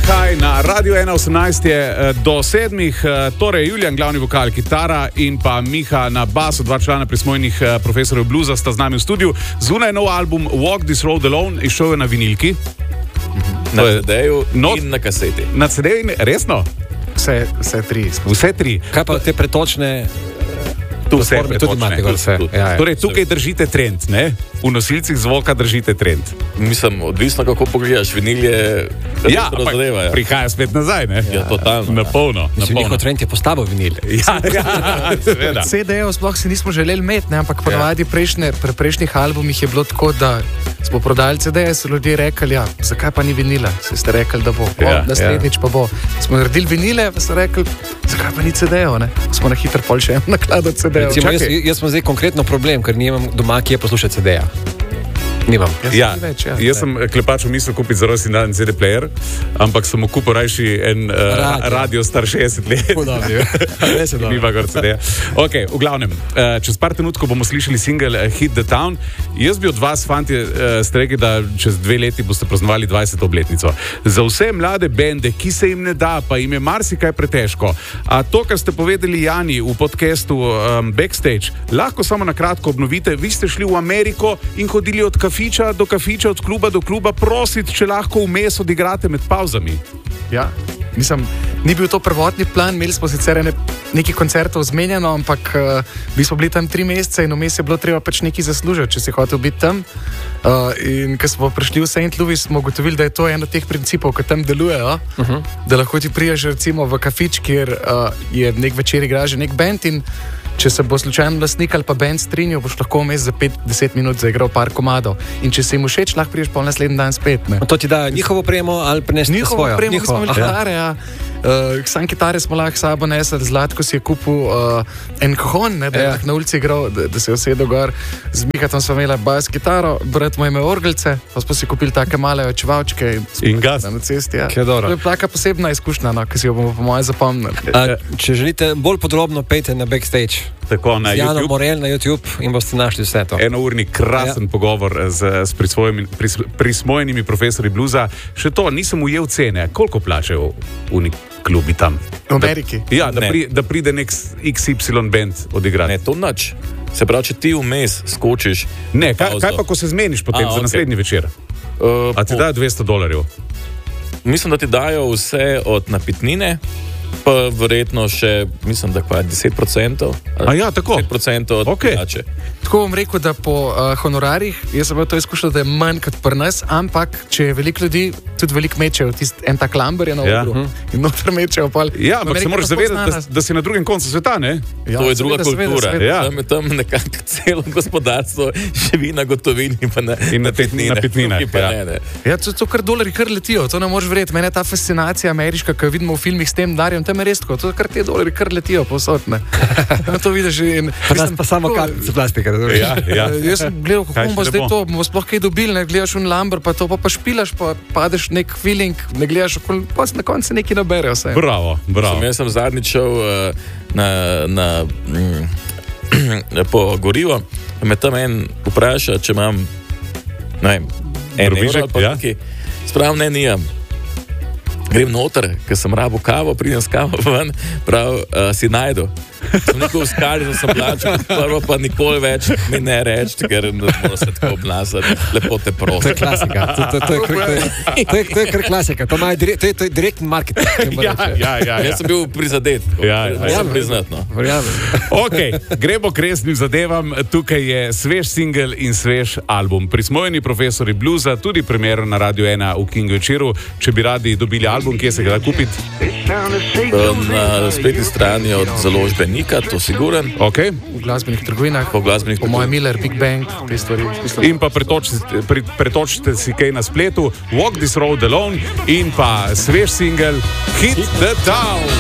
Kaj na Radio 1.18 je do 7, torej Julijan, glavni vokal, kitara in pa Miha na basu, 2 člana prismojnih profesorjev bluza sta z nami v studiu. Zunaj nov album Walk This Road Alone, izšel je na vinilki. Na CD-ju in na kaseti. Na CD-ju, resno? Vse tri. Vse tri. Kaj pa te pretočne? Tu vse pretočne. Torej, tukaj vse. držite trend, ne? V nosilcih zvoka držite trend. Mislim, odvisno kako pogledaš, vinil je razodeva. Ja. Prihaja spet nazaj, ne? Ja, totalno. Na polno. Njihov trend je postavil vinil. Ja, seveda. CD-jev sploh si nismo želeli imeti, ne? Ampak ponavadi pri prejšnjih albumih je bilo tako, da smo prodali CD-je, so ljudje rekli, ja, zakaj pa ni vinila? Ste rekli, da bo. Naslednjič pa bo. Smo naredili vinile, pa so rekli, zakaj pa ni CD-jev, ne? Smo na hitro pol še nakladali CD-jev. Recimo, jaz sem zdaj konkretno problem, ker nimam doma, kje poslušati CD-ja. Nimam. Jaz sem klepaču mislil kupiti za rojstni dan CD-player, ampak sem mu kupil rajši en radio star 60 let. Ni pa gor CD-ja. Ok, v glavnem, čez par trenutkov bomo slišali single Hit the Town. Jaz bi od vas, fantje, ste rekli, da čez 2 leti boste praznovali 20. obletnico. Za vse mlade bende, ki se jim ne da, pa jim je marsikaj pretežko. A to, kar ste povedali Jani v podcastu Backstage, lahko samo na kratko obnovite. Vi ste šli v Ameriko in hodili od kafiča do kafiča, od kluba do kluba, prositi, če lahko vmes odigrate med pauzami. Ja, ni bil to prvotni plan, imeli smo sicer nekaj koncertov zmenjeno, ampak mi smo bili tam 3 mesece in vmes je bilo treba pač nekaj zaslužiti, če si hotel biti tam. In ko smo prišli v St. Louis, smo ugotovili, da je to en od teh principov, ki tam delujejo, da lahko ti priješ recimo v kafič, kjer je nek večer igra že nek band in če se bo slučajno lastnik ali pa band strinjal, boš lahko vmes za 5-10 minut zaigral par komadov. In če se jim všeč, lahko priješ pol naslednji dan spet. Ne? To ti da njihovo premo ali prinesete svojo? Njihovo premo, smo imeli kitare, ja. Sam kitare smo lahko sabo nesli, Zlatko si je kupil en kohon, da je na ulici igral, da se je usedel gor. Z Mihatom smo imeli bas kitaro, brat mu je imel orgelce, pa smo si kupili take male očevalčke in gas na cesti. Ja. To je taka posebna izkušnja, ki si jo bomo po mojem zapomnili. Če želite bolj podrobno, pejte na Backstage. Tako na Jano YouTube. Morel na YouTube in boste našli vse to. Enourni krasen pogovor s prismojenimi profesori bluza. Še to, nisem ujel cene. Koliko plačajo v klubi tam? V Ameriki? Da pride nek XY band odigrati. Ne, to nič. Se pravi, če ti vmes skočiš... Ne, kaj pa, ko se zmeniš potem za naslednji večer? A ti dajo $200? Mislim, da ti dajo vse od napitnine, pa verjetno še, mislim, da je 10%. A ja, tako? 10% od plače. Tako bom rekel, da po honorarjih, jaz sem to izkušal, da je manj kot pri nas, ampak če je veliko ljudi, tudi veliko mečejo, en tak lamber je na ogru in noter mečejo pol. Ja, ampak se moraš zavedati, da si na drugem koncu sveta, ne? Ja, to je druga kultura. Ja. Tam nekako celo gospodarstvo živi na gotovini in na napitninah. Ja, to kar dolarji kar letijo, to ne moreš verjeti. Mene je ta fascinacija ameriška, ki jo vidimo v filmih s tem Darjem, tam je res tako, to kar te dolarji kar letijo povsod, ne. To vidiš in... Pa samo kartice plastika. Jaz sem gledal, kako bomo zdaj to, bomo sploh kaj dobili, ne gledaš v lamber, pa to pa špilaš, pa padeš nek feeling, ne gledaš okoli, pa na koncu nekaj nabere vse. Bravo. Jaz sem zadnjič šel po gorivo, me tam en vpraša, če imam, ne vem, €1 ali pa nekaj. Spravim, ne, nijem. Grem noter, ker sem rabo kavo, pridem s kavo ven, si najdu. Sem nekaj v skali, da sem plačal, prvo pa nikoli več mi ne reči, ker ne mora se tako obnašati. Lepo te prosim. To je klasika. To je kar klasika. To je direktni marketing. Ja. Jaz sem bil prizadet. Jaz priznatno. Ok, gremo k resnim zadevam. Tukaj je svež single in svež album. Prismojeni profesori bluza, tudi premiero na Radio 1 v King večeru. Če bi radi dobili album, kje se ga da kupiti? Na spletni strani od založbe Nika, to siguren. Okay. V glasbenih trgovinah. Po mojem Miller, Big Bang, te stvari. In pa pretočite si kaj na spletu, Walk This Road Alone in pa svež single Hit the Town.